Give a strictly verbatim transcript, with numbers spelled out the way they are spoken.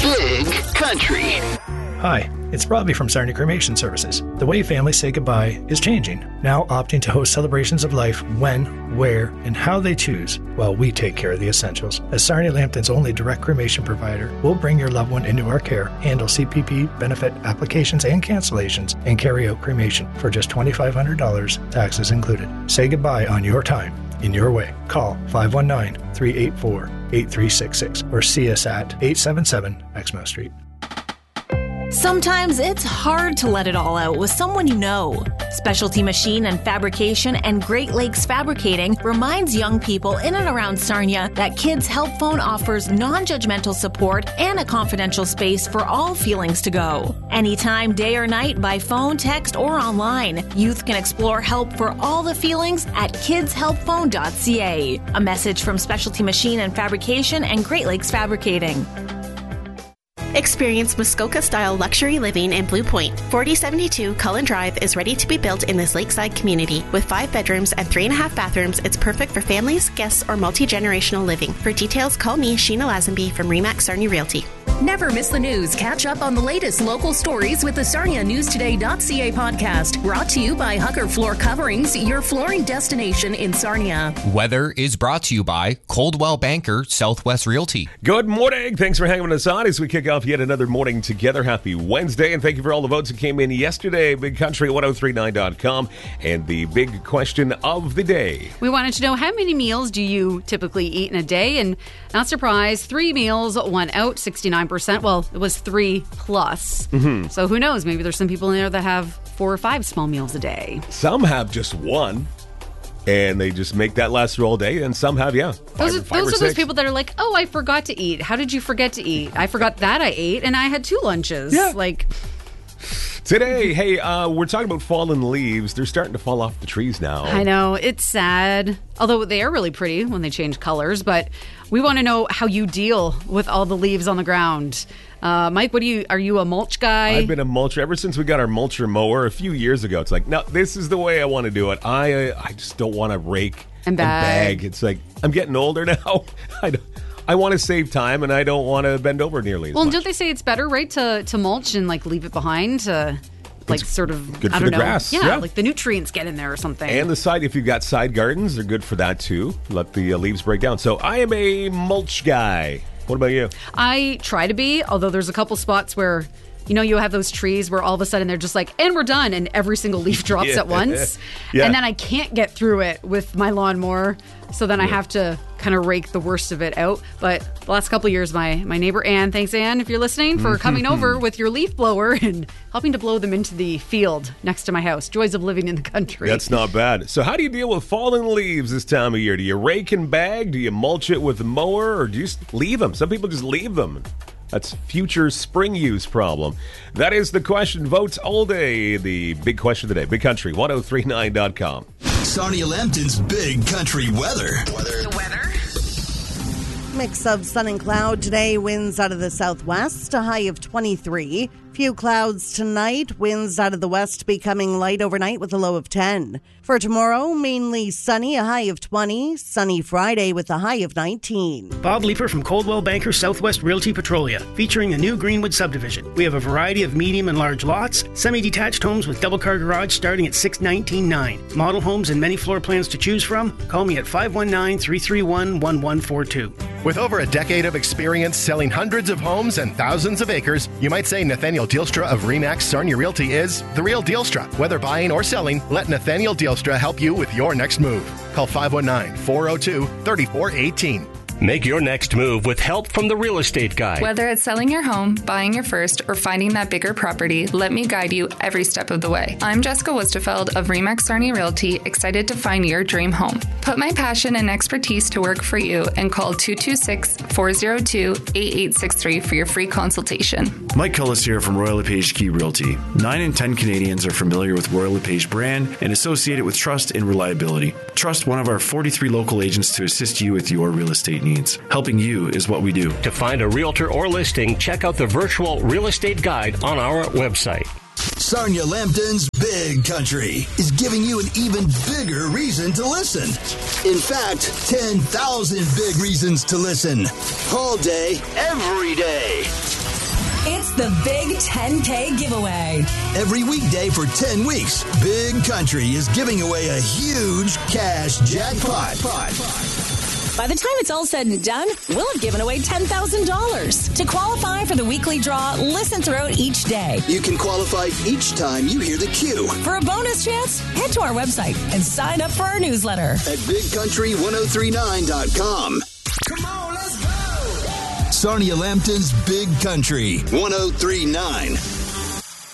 Big Country. Hi, it's Robbie from Sarnia Cremation Services. The way families say goodbye is changing, now opting to host celebrations of life when, where, and how they choose, while we take care of the essentials. As Sarnia Lambton's only direct cremation provider, we'll bring your loved one into our care, handle C P P, benefit applications and cancellations, and carry out cremation for just two thousand five hundred dollars, taxes included. Say goodbye on your time, in your way. Call five one nine, three eight four, eight three six six or see us at eight seven seven Exmo Street. Sometimes it's hard to let it all out with someone you know. Specialty Machine and Fabrication and Great Lakes Fabricating reminds young people in and around Sarnia that Kids Help Phone offers non-judgmental support and a confidential space for all feelings to go. Anytime, day or night, by phone, text, or online, youth can explore help for all the feelings at kids help phone dot c a. A message from Specialty Machine and Fabrication and Great Lakes Fabricating. Experience Muskoka-style luxury living in Blue Point. forty seventy-two Cullen Drive is ready to be built in this lakeside community. With five bedrooms and three and a half bathrooms, it's perfect for families, guests, or multi-generational living. For details, call me, Sheena Lazenby from Remax Sarnia Realty. Never miss the news. Catch up on the latest local stories with the Sarnia News Today dot c a podcast. Brought to you by Hucker Floor Coverings, your flooring destination in Sarnia. Weather is brought to you by Coldwell Banker Southwest Realty. Good morning. Thanks for hanging us on as we kick off yet another morning together. Happy Wednesday, and thank you for all the votes that came in yesterday. Big Country ten thirty-nine dot com, and the big question of the day. We wanted to know, how many meals do you typically eat in a day? And not surprised, three meals won out, sixty-nine percent. Well, it was three plus. Mm-hmm. So who knows? Maybe there's some people in there that have four or five small meals a day. Some have just one, and they just make that last through all day. And some have, yeah, five those are, or five those or are those six. people that are like, oh, I forgot to eat. How did you forget to eat? I forgot that I ate, and I had two lunches. Yeah. Like... Today, hey, uh, we're talking about fallen leaves. They're starting to fall off the trees now. I know, it's sad. Although they are really pretty when they change colors, but we want to know how you deal with all the leaves on the ground. Uh, Mike, what do you? Are you a mulch guy? I've been a mulcher ever since we got our mulcher mower a few years ago. It's like, no, this is the way I want to do it. I uh, I just don't want to rake and bag. and bag. It's like, I'm getting older now. I don't. I want to save time, and I don't want to bend over nearly as well, much. Well, don't they say it's better, right, to, to mulch and like leave it behind to like it's sort of good for I don't the know, grass. Yeah, Yeah, like the nutrients get in there or something. And the side, if you've got side gardens, they're good for that too. Let the uh, leaves break down. So I am a mulch guy. What about you? I try to be, although there's a couple spots where, you know, you have those trees where all of a sudden they're just like, and we're done, and every single leaf drops Yeah. at once. Yeah. And then I can't get through it with my lawnmower, so then I Yeah. have to kind of rake the worst of it out. But the last couple of years, my, my neighbor Ann, thanks Ann if you're listening, for coming over with your leaf blower and helping to blow them into the field next to my house. Joys of living in the country. That's not bad. So how do you deal with fallen leaves this time of year? Do you rake and bag? Do you mulch it with a mower? Or do you just leave them? Some people just leave them. That's future spring use problem. That is the question. Votes all day. The big question of the day. Big Country ten thirty-nine dot com. Sarnia Lambton's Big Country weather. Weather. The weather. Mix of sun and cloud today, winds out of the southwest, a high of twenty-three. Few clouds tonight, winds out of the west becoming light overnight with a low of ten. For tomorrow, mainly sunny, a high of twenty. Sunny Friday with a high of nineteen. Bob Leeper from Coldwell Banker Southwest Realty Petrolia, featuring the new Greenwood subdivision. We have a variety of medium and large lots, semi-detached homes with double-car garage starting at six nineteen nine. Model homes and many floor plans to choose from. Call me at five one nine, three three one, one one four two. With over a decade of experience selling hundreds of homes and thousands of acres, you might say Nathaniel Dealstra of Remax Sarnia Realty is the real Dealstra. Whether buying or selling, let Nathaniel Dealstra help you with your next move. Call five one nine, four oh two, three four one eight. Make your next move with help from the Real Estate Guy. Whether it's selling your home, buying your first, or finding that bigger property, let me guide you every step of the way. I'm Jessica Wustefeld of Remax Sarnia Realty, excited to find your dream home. Put my passion and expertise to work for you and call two two six, four oh two, eight eight six three for your free consultation. Mike Cullis here from Royal LePage Key Realty. Nine in ten Canadians are familiar with Royal LePage brand and associate it with trust and reliability. Trust one of our forty-three local agents to assist you with your real estate needs. Helping you is what we do. To find a realtor or listing, check out the virtual real estate guide on our website. Sarnia Lambton's Big Country is giving you an even bigger reason to listen. In fact, ten thousand big reasons to listen. All day, every day. the Big ten K giveaway. Every weekday for ten weeks, Big Country is giving away a huge cash jackpot. By the time it's all said and done, we'll have given away ten thousand dollars. To qualify for the weekly draw, listen throughout each day. You can qualify each time you hear the cue. For a bonus chance, head to our website and sign up for our newsletter at big country ten thirty-nine dot com. Come on, let's go! Sarnia Lambton's Big Country ten thirty-nine.